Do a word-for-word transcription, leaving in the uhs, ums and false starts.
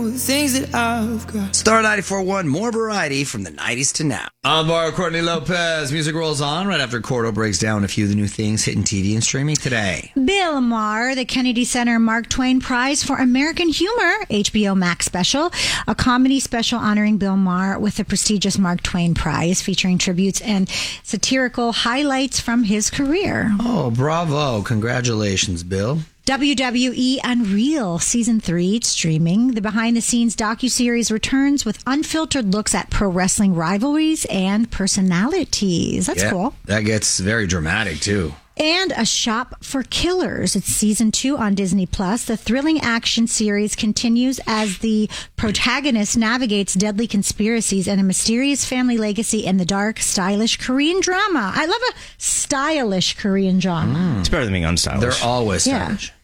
The things that I've got. Star ninety-four point one, more variety from the nineties to now. On bar, Courtney Lopez. Music rolls on right after Cordo breaks down a few of the new things hitting T V and streaming today. Bill Maher, the Kennedy Center Mark Twain Prize for American Humor, H B O Max special, a comedy special honoring Bill Maher with the prestigious Mark Twain Prize, featuring tributes and satirical highlights from his career. Oh, bravo. Congratulations, Bill. W W E Unreal Season three streaming. The behind-the-scenes docuseries returns with unfiltered looks at pro wrestling rivalries and personalities. That's yeah, cool. That gets very dramatic, too. And A Shop for Killers. It's season two on Disney Plus. The thrilling action series continues as the protagonist navigates deadly conspiracies and a mysterious family legacy in the dark, stylish Korean drama. I love a stylish Korean drama. Mm. It's better than being unstylish. They're always stylish. Yeah.